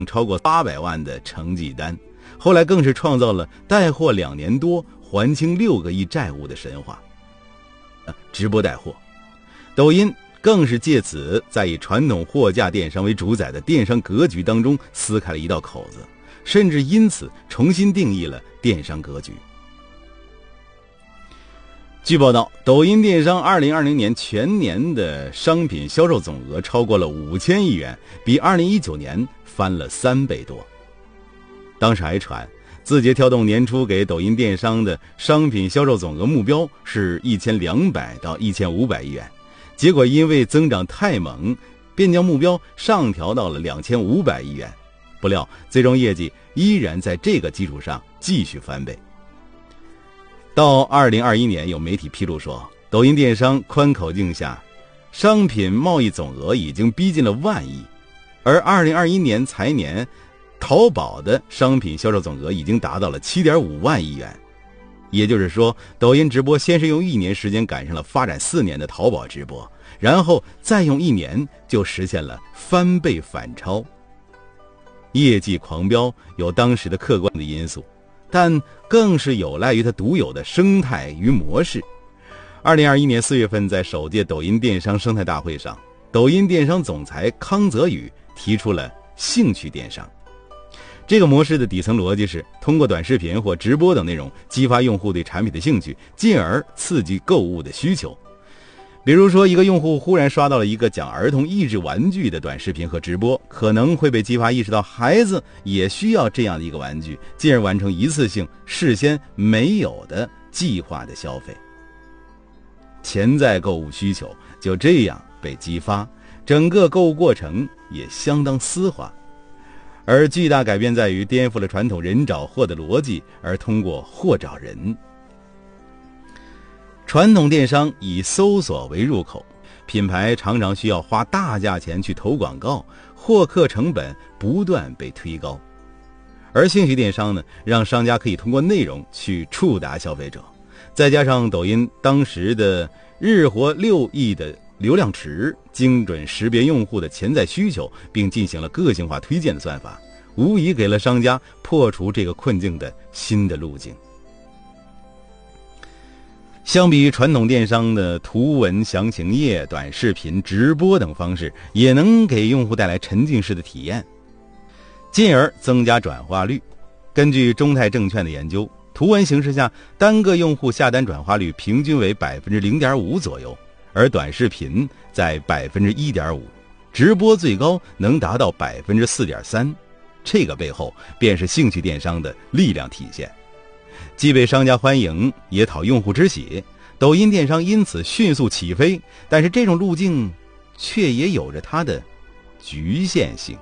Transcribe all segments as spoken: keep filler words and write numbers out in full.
超过八百万的成绩单，后来更是创造了带货两年多还清六个亿债务的神话。直播带货，抖音更是借此在以传统货架电商为主宰的电商格局当中撕开了一道口子，甚至因此重新定义了电商格局。据报道，抖音电商二零二零年全年的商品销售总额超过了五千亿元，比二零一九年翻了三倍多。当时还传，字节跳动年初给抖音电商的商品销售总额目标是一千两百到一千五百亿元，结果因为增长太猛，便将目标上调到了两千五百亿元。不料最终业绩依然在这个基础上继续翻倍。到二零二一年，有媒体披露说，抖音电商宽口径下商品贸易总额已经逼近了万亿，而二零二一年财年淘宝的商品销售总额已经达到了 七点五万亿元。也就是说，抖音直播先是用一年时间赶上了发展四年的淘宝直播，然后再用一年就实现了翻倍反超。业绩狂飙有当时的客观的因素，但更是有赖于它独有的生态与模式。二零二一年四月份，在首届抖音电商生态大会上，抖音电商总裁康泽宇提出了兴趣电商。这个模式的底层逻辑是通过短视频或直播等内容激发用户对产品的兴趣，进而刺激购物的需求。比如说，一个用户忽然刷到了一个讲儿童益智玩具的短视频和直播，可能会被激发意识到孩子也需要这样的一个玩具，进而完成一次性事先没有的计划的消费。潜在购物需求就这样被激发，整个购物过程也相当丝滑。而巨大改变在于颠覆了传统人找货的逻辑，而通过货找人。传统电商以搜索为入口，品牌常常需要花大价钱去投广告，获客成本不断被推高。而兴趣电商呢，让商家可以通过内容去触达消费者，再加上抖音当时的日活六亿的流量池，精准识别用户的潜在需求，并进行了个性化推荐的算法，无疑给了商家破除这个困境的新的路径。相比于传统电商的图文详情页、短视频、直播等方式，也能给用户带来沉浸式的体验，进而增加转化率。根据中泰证券的研究，图文形式下单个用户下单转化率平均为 百分之零点五 左右，而短视频在 百分之一点五， 直播最高能达到 百分之四点三。 这个背后便是兴趣电商的力量体现，既被商家欢迎，也讨用户之喜，抖音电商因此迅速起飞。但是这种路径却也有着它的局限性。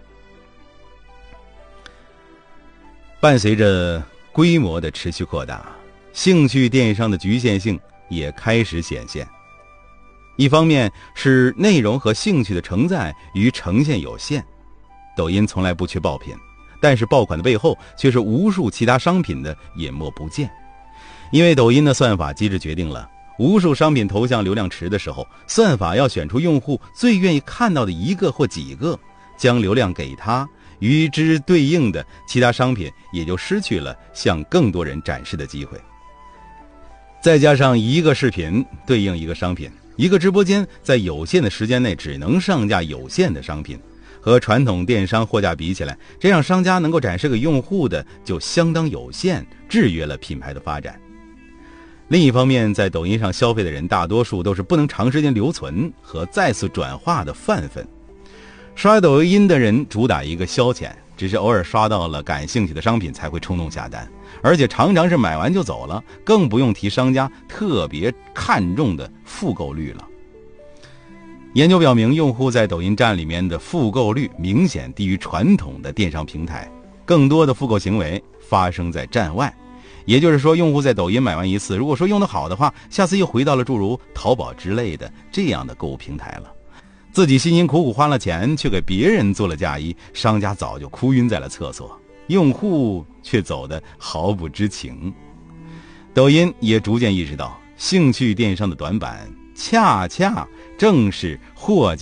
伴随着规模的持续扩大，兴趣电商的局限性也开始显现。一方面是内容和兴趣的承载与呈现有限，抖音从来不缺爆品，但是爆款的背后却是无数其他商品的隐没不见。因为抖音的算法机制决定了无数商品投向流量池的时候，算法要选出用户最愿意看到的一个或几个，将流量给他，与之对应的其他商品也就失去了向更多人展示的机会。再加上一个视频对应一个商品，一个直播间在有限的时间内只能上架有限的商品，和传统电商货架比起来，这样商家能够展示给用户的就相当有限，制约了品牌的发展。另一方面，在抖音上消费的人大多数都是不能长时间留存和再次转化的泛粉，刷抖音的人主打一个消遣，只是偶尔刷到了感兴趣的商品才会冲动下单，而且常常是买完就走了，更不用提商家特别看重的复购率了。研究表明，用户在抖音站里面的复购率明显低于传统的电商平台，更多的复购行为发生在站外。也就是说，用户在抖音买完一次，如果说用得好的话，下次又回到了诸如淘宝之类的这样的购物平台了。自己辛辛苦苦花了钱，却给别人做了嫁衣，商家早就哭晕在了厕所，用户却走得毫不知情。抖音也逐渐意识到，兴趣电商的短板恰恰正是货